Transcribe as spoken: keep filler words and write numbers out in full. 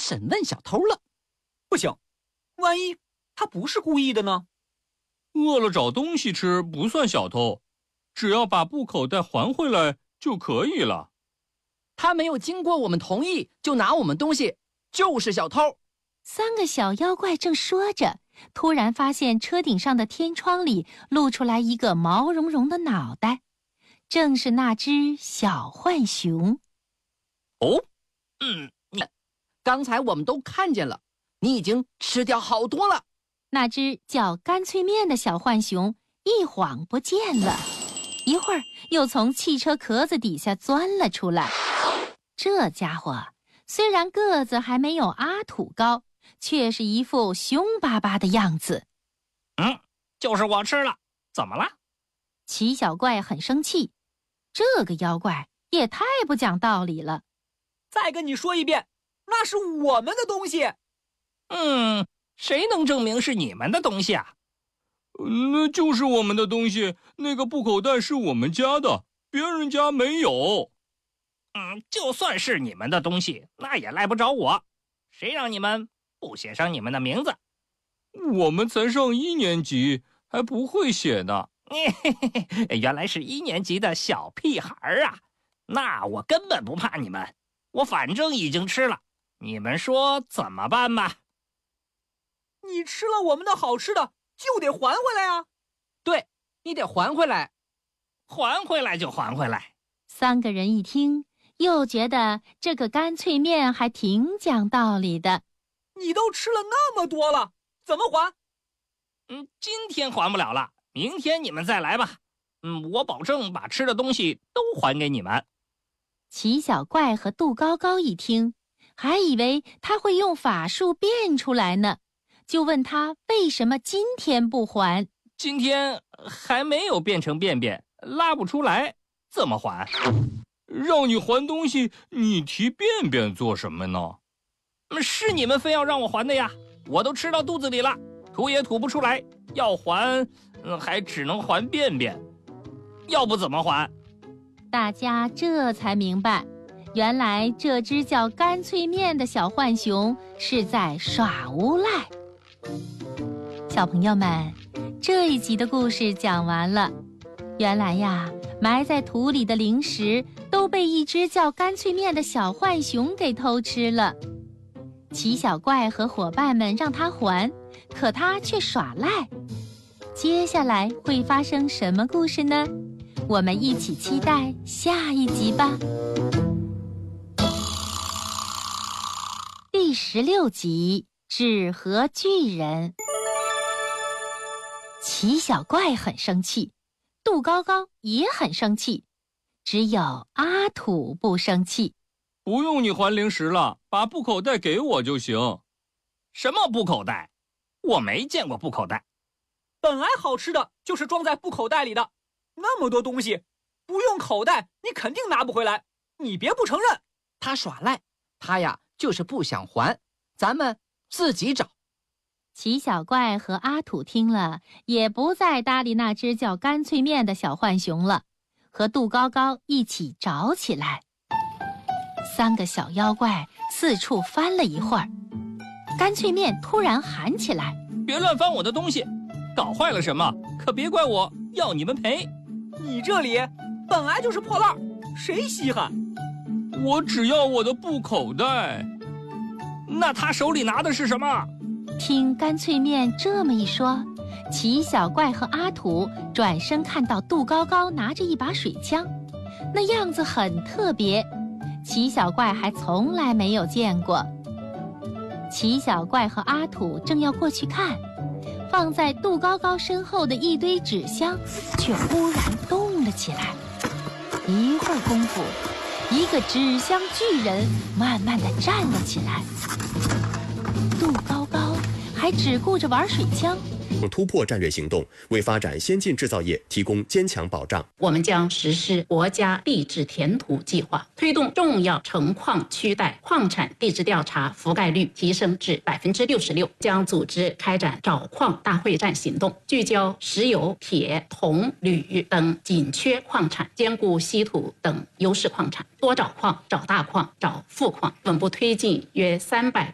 审问小偷了。 不行，万一他不是故意的呢？ 饿了找东西吃不算小偷，只要把布口袋还回来就可以了。 他没有经过我们同意就拿我们东西，就是小偷。 三个小妖怪正说着，突然发现车顶上的天窗里露出来一个毛茸茸的脑袋，正是那只小浣熊。 哦，嗯，你刚才我们都看见了，你已经吃掉好多了。 那只叫干脆面的小浣熊一晃不见了，一会儿又从汽车壳子底下钻了出来。这家伙虽然个子还没有阿土高，却是一副凶巴巴的样子。 嗯，就是我吃了，怎么了？ 齐小怪很生气，这个妖怪也太不讲道理了。 再跟你说一遍，那是我们的东西。 嗯，谁能证明是你们的东西啊？ 那就是我们的东西，那个布口袋是我们家的，别人家没有。 嗯，就算是你们的东西，那也赖不着我。谁让你们不写上你们的名字？ 我们才上一年级，还不会写呢。 原来是一年级的小屁孩啊！那我根本不怕你们，我反正已经吃了，你们说怎么办吧？ 你吃了我们的好吃的，就得还回来啊！ 对，你得还回来。 还回来就还回来。 三个人一听，又觉得这个干脆面还挺讲道理的。 你都吃了那么多了，怎么还？ 嗯，今天还不了了，明天你们再来吧。嗯，我保证把吃的东西都还给你们。 齐小怪和杜高高一听，还以为他会用法术变出来呢，就问他为什么今天不还。 今天还没有变成便便，拉不出来，怎么还？ 让你还东西，你提便便做什么呢？ 是你们非要让我还的呀，我都吃到肚子里了，吐也吐不出来，要还，嗯，还只能还便便，要不怎么还？ 大家这才明白，原来这只叫干脆面的小浣熊是在耍无赖。小朋友们，这一集的故事讲完了。原来呀，埋在土里的零食都被一只叫干脆面的小浣熊给偷吃了。齐小怪和伙伴们让他还，可他却耍赖。接下来会发生什么故事呢？我们一起期待下一集吧。第十六集，纸盒巨人。齐小怪很生气，杜高高也很生气，只有阿土不生气。 不用你还零食了，把布口袋给我就行。 什么布口袋？我没见过布口袋。 本来好吃的就是装在布口袋里的，那么多东西，不用口袋你肯定拿不回来。你别不承认。 他耍赖，他呀就是不想还，咱们自己找。 齐小怪和阿土听了，也不再搭理那只叫干脆面的小浣熊了，和杜高高一起找起来。三个小妖怪四处翻了一会儿，干脆面突然喊起来： 别乱翻我的东西，搞坏了什么可别怪我，要你们赔。 你这里本来就是破烂，谁稀罕？ 我只要我的布口袋。 那他手里拿的是什么？ 听干脆面这么一说，齐小怪和阿土转身看到杜高高拿着一把水枪，那样子很特别，齐小怪还从来没有见过。齐小怪和阿土正要过去看，放在杜高高身后的一堆纸箱却忽然动了起来。一会儿功夫，一个纸箱巨人慢慢地站了起来。杜高高还只顾着玩水枪， 突破战略行动，为发展先进制造业提供坚强保障。 我们将实施国家地质填土计划，推动重要成矿区带矿产地质调查覆盖率提升至百分之六十六。将组织开展找矿大会战行动，聚焦石油、铁、铜、铝等紧缺矿产，兼顾稀土等优势矿产，多找矿、找大矿、找富矿，稳步推进约三百